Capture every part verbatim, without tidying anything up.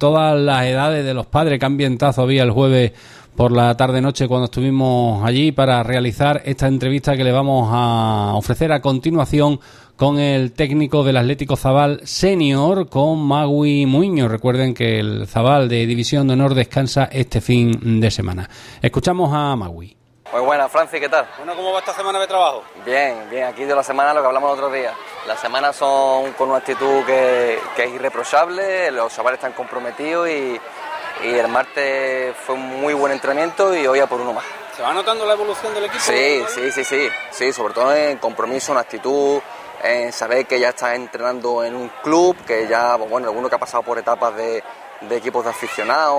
todas las edades, de los padres. Qué ambientazo había el jueves por la tarde-noche cuando estuvimos allí para realizar esta entrevista que le vamos a ofrecer a continuación con el técnico del Atlético Zabal Senior, con Magui Muiño. Recuerden que el Zabal de División de Honor descansa este fin de semana. Escuchamos a Magui. Muy buena, Francis, ¿qué tal? Bueno, ¿cómo va esta semana de trabajo? Bien, bien, aquí de la semana lo que hablamos el otro día. Las semanas son con una actitud que, que es irreprochable, los chavales están comprometidos y, y el martes fue un muy buen entrenamiento y hoy a por uno más. ¿Se va notando la evolución del equipo? Sí, sí, sí, sí, sí, sobre todo en compromiso, en actitud, en saber que ya estás entrenando en un club, que ya, bueno, alguno que ha pasado por etapas de... de equipos de aficionados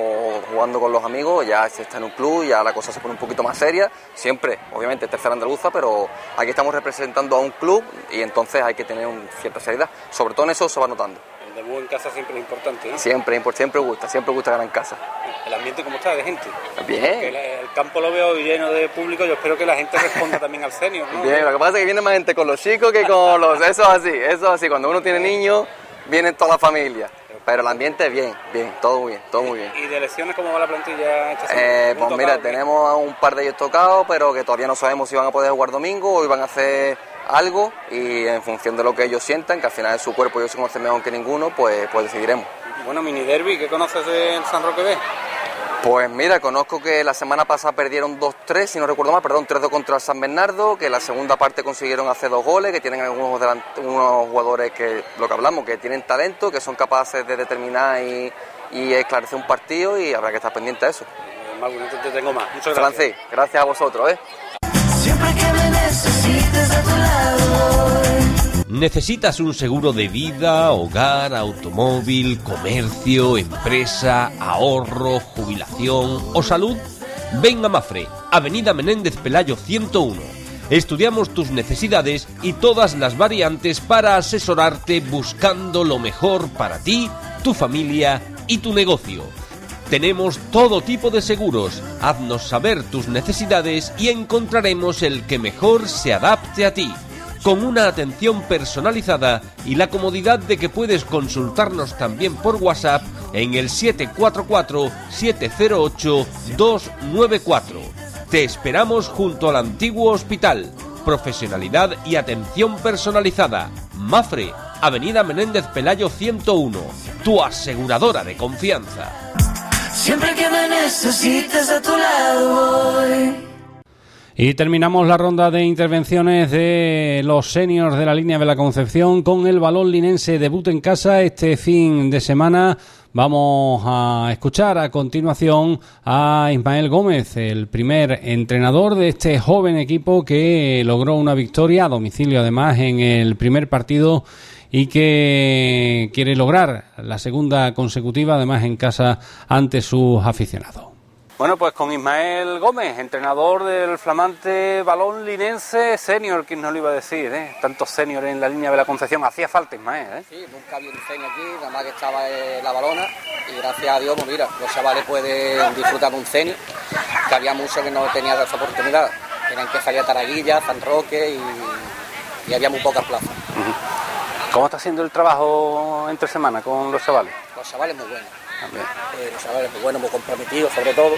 o jugando con los amigos, ya se está en un club, ya la cosa se pone un poquito más seria, siempre, obviamente, tercera andaluza, pero aquí estamos representando a un club y entonces hay que tener un, cierta seriedad, sobre todo en eso se va notando. El debut en casa siempre es importante, ¿no? Siempre, siempre gusta, siempre gusta ganar en casa. ¿El ambiente cómo está de gente? Bien. El, el campo lo veo lleno de público, yo espero que la gente responda también al senior, ¿no? Bien, lo que pasa es que viene más gente con los chicos que con los... Eso es así, eso es así, cuando uno tiene niños, viene toda la familia. Pero el ambiente bien, bien, todo muy bien, todo muy bien. ¿Y de lesiones cómo va la plantilla esta semana? Eh, pues mira, tocado, tenemos a un par de ellos tocados, pero que todavía no sabemos si van a poder jugar domingo o van a hacer algo y en función de lo que ellos sientan, que al final es su cuerpo y ellos se conocen mejor que ninguno, pues, pues decidiremos. Bueno, mini derbi, ¿qué conoces del San Roque B? Pues mira, conozco que la semana pasada perdieron dos tres, si no recuerdo mal, perdón, tres dos contra el San Bernardo, que la segunda parte consiguieron hacer dos goles, que tienen algunos delant- unos jugadores que, lo que hablamos, que tienen talento, que son capaces de determinar y, y esclarecer un partido y habrá que estar pendiente de eso. Eh, Magu, no te, te tengo más. Muchas gracias. Francis, gracias a vosotros, ¿eh? Siempre que me necesites a tu lado. ¿Necesitas un seguro de vida, hogar, automóvil, comercio, empresa, ahorro, jubilación o salud? Ven a Mafre, Avenida Menéndez Pelayo ciento uno. Estudiamos tus necesidades y todas las variantes para asesorarte buscando lo mejor para ti, tu familia y tu negocio. Tenemos todo tipo de seguros. Haznos saber tus necesidades y encontraremos el que mejor se adapte a ti, con una atención personalizada y la comodidad de que puedes consultarnos también por WhatsApp en el siete cuatro cuatro, siete cero ocho, dos nueve cuatro. Te esperamos junto al antiguo hospital. Profesionalidad y atención personalizada. Mafre, Avenida Menéndez Pelayo ciento uno, tu aseguradora de confianza. Siempre que me necesites a tu lado voy. Y terminamos la ronda de intervenciones de los seniors de la línea de la Concepción con el balón linense. Debut en casa este fin de semana. Vamos a escuchar a continuación a Ismael Gómez, el primer entrenador de este joven equipo que logró una victoria a domicilio además en el primer partido y que quiere lograr la segunda consecutiva además en casa ante sus aficionados. Bueno, pues con Ismael Gómez, entrenador del flamante balón linense senior, ¿quién nos lo iba a decir? ¿eh? Tantos seniors en la línea de la Concepción, hacía falta Ismael, ¿eh? Sí, nunca había un senior aquí, nada más que estaba en la balona y gracias a Dios, pues mira, los chavales pueden disfrutar de un senior, que había muchos que no tenían esa oportunidad, tenían que salir a Taraguilla, San Roque y, y había muy pocas plazas. Uh-huh. ¿Cómo está haciendo el trabajo entre semana con los chavales? Los chavales muy buenos. Eh, los chavales muy buenos, muy comprometidos sobre todo,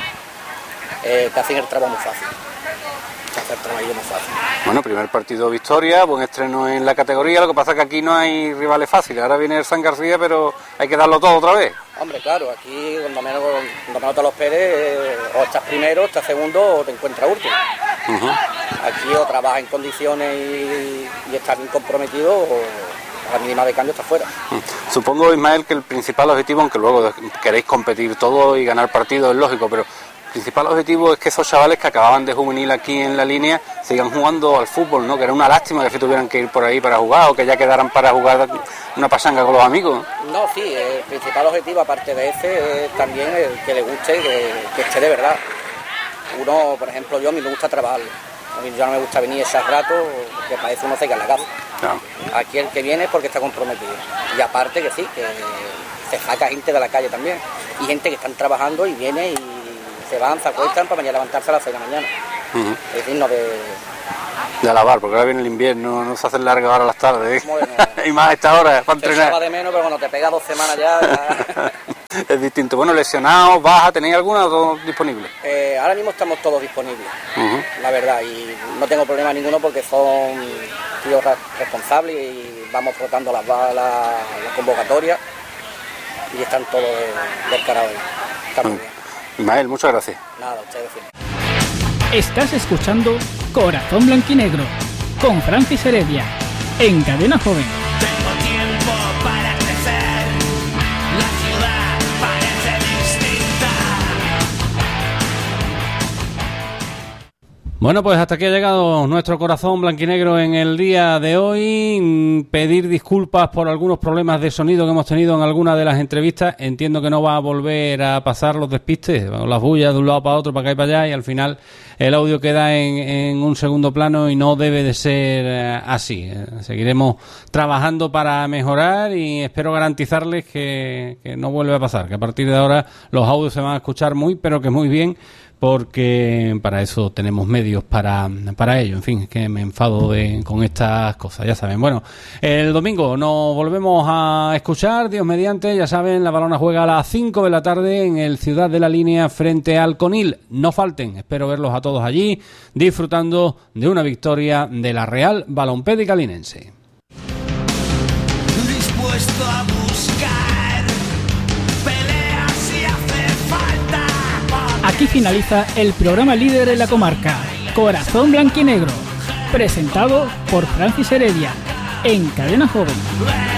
eh, que hacen el trabajo muy fácil, que hacen el trabajo muy fácil. Bueno, primer partido victoria, buen estreno en la categoría, lo que pasa es que aquí no hay rivales fáciles, ahora viene el San García, pero hay que darlo todo otra vez. Hombre, claro, aquí cuando menos, cuando menos te lo esperes, eh, o estás primero, o estás segundo, o te encuentras último. Uh-huh. Aquí o trabajas en condiciones y, y estás bien comprometido, o a la mínima de cambio está fuera. Supongo, Ismael, que el principal objetivo, aunque luego queréis competir todo y ganar partidos, es lógico, pero el principal objetivo es que esos chavales que acababan de juvenil aquí en la línea sigan jugando al fútbol, ¿no? Que era una lástima que si tuvieran que ir por ahí para jugar o que ya quedaran para jugar una pasanga con los amigos. No, sí, el principal objetivo, aparte de ese, es también el que le guste, que, que esté de verdad. Uno, por ejemplo, yo a mí me gusta trabajar. A mí yo no me gusta venir ese rato, que parece uno se queda en la casa. No. Aquí el que viene es porque está comprometido. Y aparte que sí, que se saca gente de la calle también. Y gente que están trabajando y viene y se van, se acuestan para mañana levantarse a las seis de la mañana. Uh-huh. Es digno de... de lavar, porque ahora viene el invierno, no se hacen largas ahora las tardes. Bueno, y más a esta hora, para entrenar. Se echaba de menos, pero bueno, te pega dos semanas ya. ya... distinto. Bueno, lesionados, baja, ¿tenéis alguna o todo disponible? Eh, ahora mismo estamos todos disponibles, uh-huh. la verdad, y no tengo problema ninguno porque son tíos responsables y vamos rotando las balas, las convocatorias y están todos descarados. Está muy uh-huh. bien. Ismael, muchas gracias. Nada, ustedes. Estás escuchando Corazón Blanquinegro con Francis Heredia en Cadena Joven. Tengo tiempo para crecer, la ciudad parece distinta. Bueno, pues hasta aquí ha llegado nuestro Corazón Blanquinegro en el día de hoy. Pedir disculpas por algunos problemas de sonido que hemos tenido en algunas de las entrevistas. Entiendo que no va a volver a pasar los despistes, las bullas de un lado para otro, para acá y para allá, y al final el audio queda en, en un segundo plano y no debe de ser así. Seguiremos trabajando para mejorar y espero garantizarles que, que no vuelve a pasar, que a partir de ahora los audios se van a escuchar muy, pero que muy bien, porque para eso tenemos medios para, para ello. En fin, es que me enfado de, con estas cosas, ya saben. Bueno, el domingo nos volvemos a escuchar, Dios mediante, ya saben, la Balona juega a las cinco de la tarde en el Ciudad de la Línea frente al Conil. No falten, espero verlos a todos allí, disfrutando de una victoria de la Real Balompédica Linense. Dispuesto a buscar peleas si hace falta. Aquí finaliza el programa líder en la comarca, Corazón Blanquinegro, presentado por Francis Heredia, en Cadena Joven.